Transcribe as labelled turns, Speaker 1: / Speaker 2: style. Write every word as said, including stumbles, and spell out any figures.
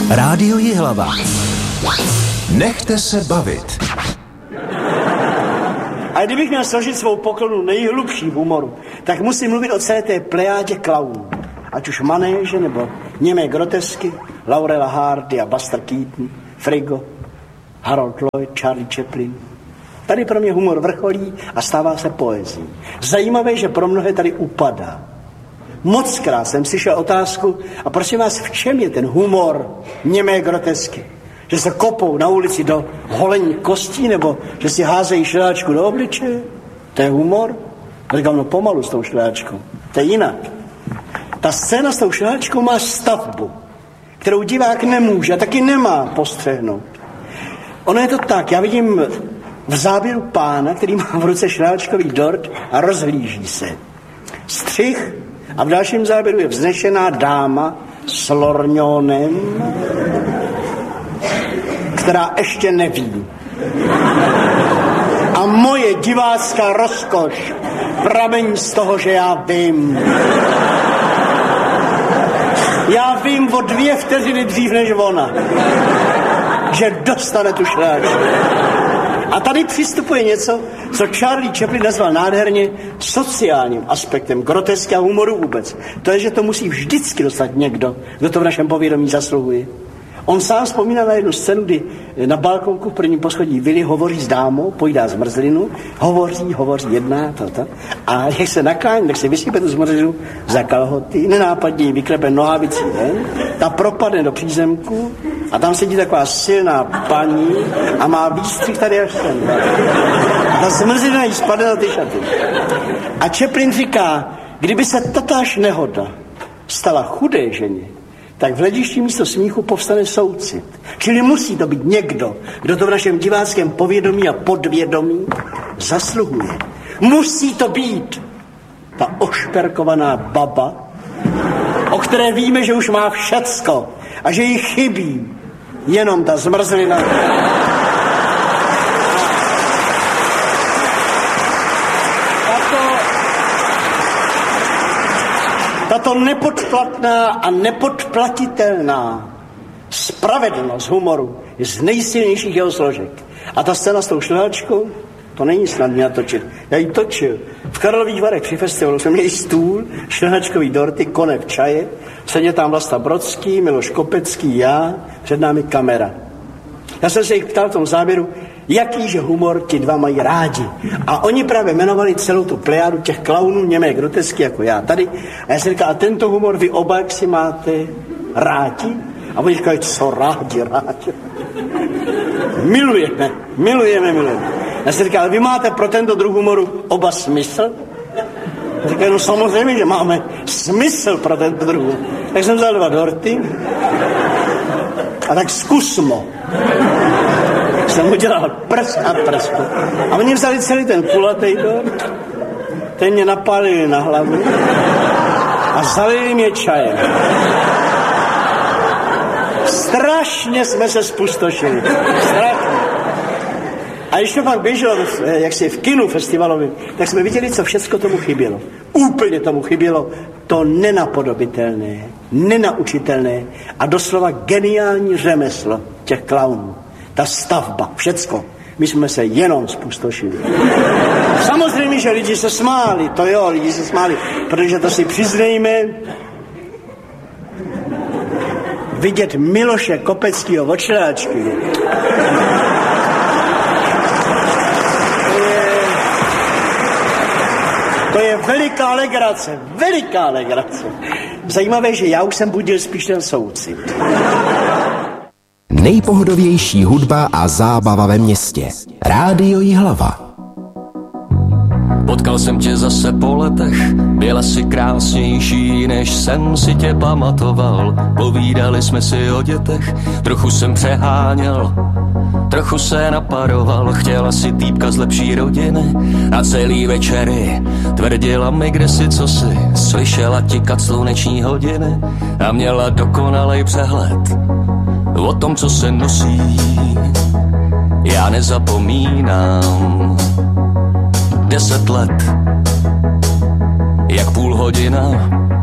Speaker 1: Rádio Jihlava. Nechte se bavit.
Speaker 2: A kdybych měl složit svou poklonu nejhlubší humoru, tak musím mluvit o celé té plejádě klaunů. Ať už manéže, nebo němé grotesky, Laurela Hardy a Buster Keaton, Frigo, Harold Lloyd, Charlie Chaplin. Tady pro mě humor vrcholí a stává se poezí. Zajímavé, že pro mnohé tady upadá. Mockrát jsem slyšel otázku, a prosím vás, v čem je ten humor němé grotesky? Že se kopou na ulici do holení kostí, nebo že si házejí šleháčku do obličeje? To je humor? A říkám, no pomalu s tou šleháčkou. To je jinak. Ta scéna s tou šleháčkou má stavbu, kterou divák nemůže a taky nemá postřehnout. Ono je to tak, já vidím v záběru pána, který má v ruce šleháčkový dort a rozhlíží se. Střih a v dalším záběru je vznešená dáma s lorňonem, která ještě neví. A moje divácká rozkoš pramení z toho, že já vím. Já vím o dvě vteřiny dřív než ona, že dostane tu šleháčku. A tady přistupuje něco, co Charlie Chaplin nazval nádherně sociálním aspektem grotesky a humoru vůbec. To je, že to musí vždycky dostat někdo, kdo to v našem povědomí zasluhuje. On sám vzpomíná na jednu scénu, kdy na balkonku v prvním poschodí Willy hovoří s dámou, pojídá zmrzlinu, hovoří, hovoří, jedná, toto. A jak se naklání, tak se vysype tu zmrzlinu za kalhoty, nenápadně vyklepe nohavicí, ne? Ta propadne do přízemku a tam sedí taková silná paní a má výstřih tady až sem. A ta zmrzlina jí spadne na ty šaty. A Chaplin říká, kdyby se tatáž nehoda stala chudé ženě, tak v hledišti místo smíchu povstane soucit. Čili musí to být někdo, kdo to v našem diváckém povědomí a podvědomí zasluhuje. Musí to být ta ošperkovaná baba, o které víme, že už má všecko a že jí chybí jenom ta zmrzlina. Tato nepodplatná a nepodplatitelná spravedlnost humoru je z nejsilnějších jeho složek. A ta scéna s tou šleháčkou, to není snadné natočit. Já ji točil. V Karlových Varech při festivalu jsme měli stůl, šleháčkový dorty, konev čaje, seděl tam Vlasta Brodský, Miloš Kopecký, já, před námi kamera. Já jsem se jich ptal v tom záběru, jakýže humor ti dva mají rádi. A oni právě jmenovali celou tu plejádu těch klaunů němé grotesky jako já tady. A já jsem říkal, a tento humor vy oba, jak si máte rádi? A oni říkají, co rádi, rádi. Milujeme, milujeme, milujeme. Já jsem říkal, vy máte pro tento druh humoru oba smysl? Já říkal, no samozřejmě, že máme smysl pro tento druh. Tak jsem vzal dva dorty a tak zkusmo. Jsem udělal prsk a prsku. A oni vzali celý ten kulatý dort, ten mě napálili na hlavu a zalili mě čajem. Strašně jsme se spustošili. Strašně. A když to pak běželo, jak si v kinu festivalovým, tak jsme viděli, co všecko tomu chybělo. Úplně tomu chybělo to nenapodobitelné, nenaučitelné a doslova geniální řemeslo těch klaunů. Ta stavba, všecko. My jsme se jenom spustošili. Samozřejmě, že lidi se smáli, to jo, lidi se smáli, protože to si přiznejme, vidět Miloše Kopeckýho od šleháčky. To je veliká legrace, veliká legrace. Zajímavé, že já už jsem budil spíš ten soucit.
Speaker 1: Nejpohodovější hudba a zábava ve městě. Rádio Jihlava.
Speaker 3: Potkal jsem tě zase po letech, byla jsi krásnější, než jsem si tě pamatoval. Povídali jsme si o dětech, trochu jsem přeháněl, trochu se naparoval. Chtěla si týpka z lepší rodiny a celý večery tvrdila mi, kde si co si. Slyšela tikat sluneční hodiny a měla dokonalej přehled o tom, co se nosí. Já nezapomínám. Deset let, jak půl hodina